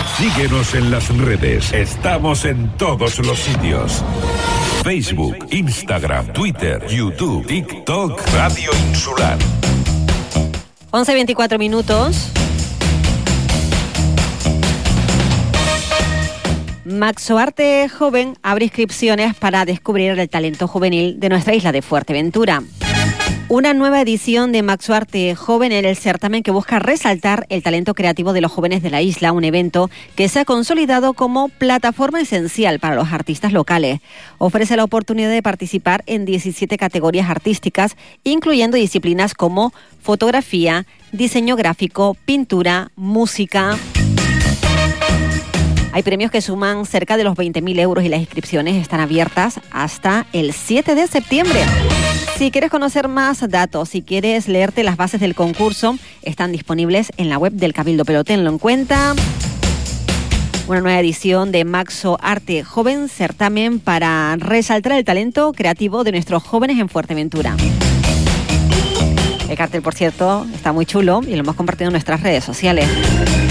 Síguenos en las redes. Estamos en todos los sitios. Facebook, Instagram, Twitter, YouTube, TikTok, Radio Insular. 11:24 minutos. Maxoarte Joven abre inscripciones para descubrir el talento juvenil de nuestra isla de Fuerteventura. Una nueva edición de Maxoarte Joven en el certamen que busca resaltar el talento creativo de los jóvenes de la isla, un evento que se ha consolidado como plataforma esencial para los artistas locales. Ofrece la oportunidad de participar en 17 categorías artísticas, incluyendo disciplinas como fotografía, diseño gráfico, pintura, música. Hay premios que suman cerca de los 20.000 euros y las inscripciones están abiertas hasta el 7 de septiembre. Si quieres conocer más datos, si quieres leerte las bases del concurso, están disponibles en la web del Cabildo, pero tenlo en cuenta. Una nueva edición de Maxoarte Joven, certamen para resaltar el talento creativo de nuestros jóvenes en Fuerteventura. El cartel, por cierto, está muy chulo y lo hemos compartido en nuestras redes sociales.